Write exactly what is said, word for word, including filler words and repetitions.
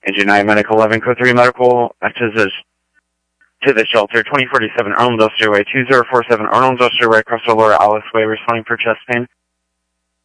Engine nine Medical eleven Code three Medical to the, to the shelter, twenty forty-seven Arnold Industrial Way, two zero four seven Arnold Industrial Way, across Aurora, Alice Way, responding for chest pain.